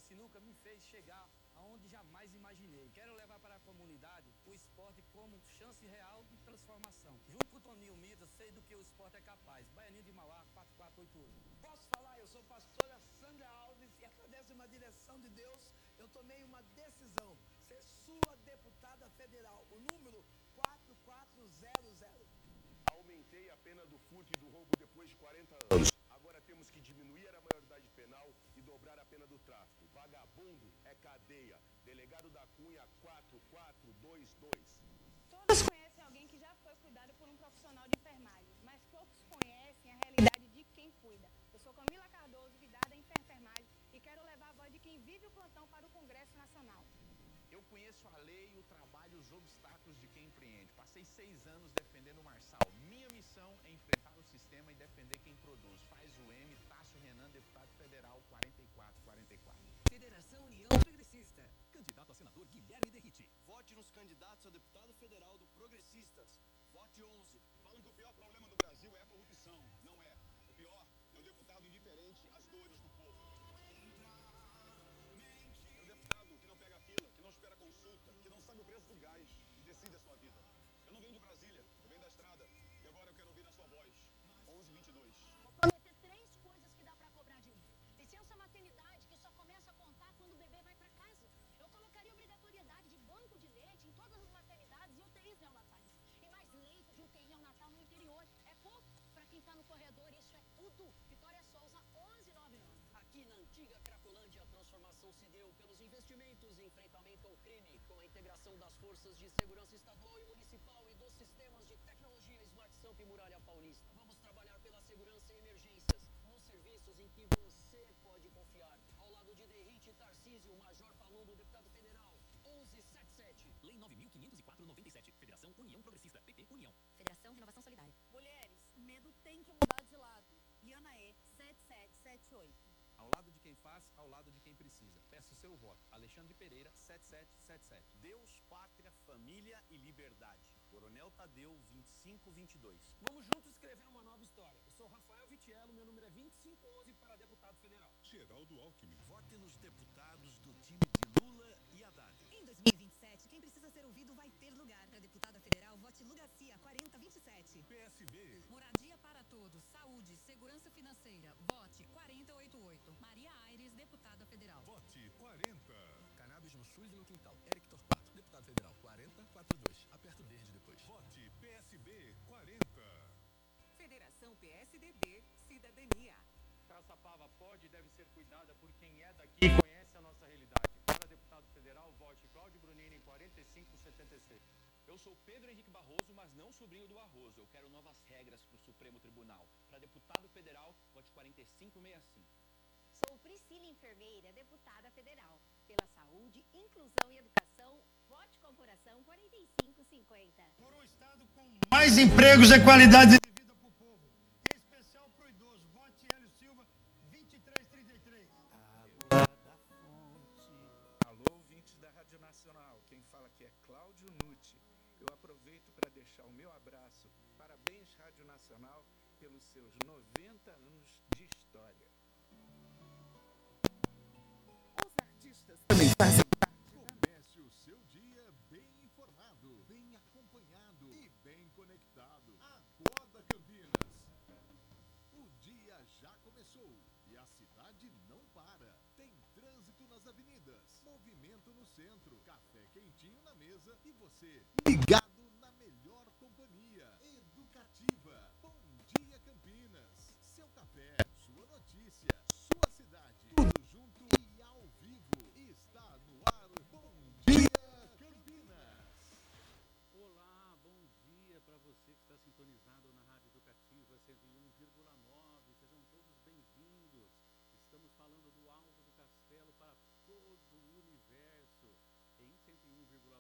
sinuca me fez chegar aonde jamais imaginei. Quero levar para a comunidade o esporte como chance real de transformação. Junto com o Toninho Mita, sei do que o esporte é capaz. Baianinho de Mauá, 4488. Posso falar? Eu sou pastora Sandra Alves e através de uma direção de Deus, eu tomei uma decisão. Ser sua deputada federal. O número 4400. Aumentei a pena do furto e do roubo depois de 40 anos. Agora temos que diminuir a maioridade penal e dobrar a pena do tráfico. Vagabundo é cadeia. Delegado da Cunha 4422. Todos conhecem alguém que já foi cuidado por um profissional de enfermagem, mas poucos conhecem a realidade de quem cuida. Eu sou Camila Cardoso, vidada em enfermagem, e quero levar a voz de quem vive o plantão para o Congresso Nacional. Eu conheço a lei, o trabalho e os obstáculos de quem empreende. Passei 6 anos defendendo o Marçal. Minha missão é enfrentar o sistema e defender quem produz. Faz o M, Tássio Renan, deputado federal 4444. Federação União Progressista. Candidato a senador Guilherme Derrite. Vote nos candidatos a deputado federal do Progressistas. Vote 11. Falam que o pior problema do Brasil é a corrupção. Não é. O pior é o deputado indiferente às dores do povo. É o deputado que não pega fila, que não espera consulta, que não sabe o preço do gás e decide a sua vida. Eu não venho de Brasília, eu venho da estrada. E agora eu quero ouvir a sua voz. 1122. Vou prometer 3 coisas que dá pra cobrar de mim. Licença maternidade, que só começa a contar quando o bebê vai pra casa. Eu colocaria obrigatoriedade de banco de leite em todas as maternidades e UTIs neonatais. E mais leito de UTI neonatal no interior. É pouco pra quem tá no corredor, isso é tudo. Vitória Souza, 1199. Aqui na antiga Cracolândia, a transformação se deu pelos investimentos em enfrentamento ao crime, com a integração das forças de segurança estadual e municipal e dos sistemas de tecnologia Smart Samp e Muralha Paulista. Vamos trabalhar pela segurança e emergências, nos serviços em que você pode confiar. Ao lado de Derrite Tarcísio, Major Palumbo, deputado federal, 1177. Lei 9.504/97. Federação União Progressista. PP União. Federação Renovação Solidária. Mulheres, medo tem que mudar de lado. Liana E, 7778. Ao lado de quem faz, ao lado de quem precisa. Peço seu voto. Alexandre Pereira, 7777. Deus, pátria, família e liberdade. Coronel Tadeu 2522. Vamos juntos escrever uma nova história. Eu sou Rafael Vitiello, meu número é 2511 para deputado federal. Geraldo Alckmin. Vote nos deputados do time de Lula e Haddad. Em 2027, quem precisa ser ouvido vai ter lugar. Para deputada federal, vote Lugarcia, 4027. PSB. Moradia para todos, saúde, segurança financeira, vote 4088. Maria Aires, deputada federal. Vote 40. Cannabis no SUS e no quintal. Eric Torquato, deputado federal, 4042. Aperto verde depois. Vote PSB 40. Federação PSDB, Cidadania. Caçapava pode e deve ser cuidada por quem é daqui e conhece a nossa realidade. Para deputado federal, vote Cláudio Brunini, 4576. Eu sou Pedro Henrique Barroso, mas não sobrinho do Barroso. Eu quero novas regras para o Supremo Tribunal. Para deputado federal, vote 4565. Sou Priscila Enfermeira, deputada federal. Pela saúde, inclusão e educação, vote Corporação 4550. Por um estado com mais empregos e qualidade de vida para o povo. Em especial para o idoso. Vote Hélio Silva, 2333. Água da fonte. Alô, ouvintes da Rádio Nacional. Quem fala aqui é Cláudio Nucci. Eu aproveito para deixar o meu abraço. Parabéns, Rádio Nacional, pelos seus 90 anos de história. Os artistas também fazem Comece o seu dia bem informado, bem acompanhado e bem conectado. Acorda, Campinas! O dia já começou e a cidade não para. Tem trânsito nas avenidas, movimento no centro, café quentinho na mesa e você ligado na melhor companhia. Educativa. Bom dia, Campinas. Seu café, sua notícia, sua cidade. Tudo junto e ao vivo. Está no ar. Bom dia, Campinas. Olá, bom dia para você que está sintonizado na Rádio Educativa 101,9. Sejam todos bem-vindos. Estamos falando do Alto do Castelo para todo o universo em 101,9.